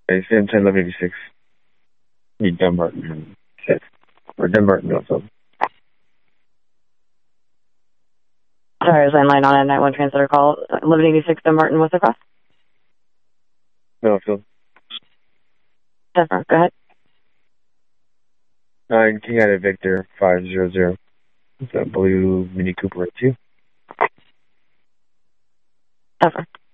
It's in 10-1186. Need Dunbarton. Or Dunbarton also. Sorry, I was line on a 91 translator call. 1186 Dunbarton, what's across? No, Phil. Go ahead. 9 King out of Victor 500. It's a blue Mini Cooper 2. Over.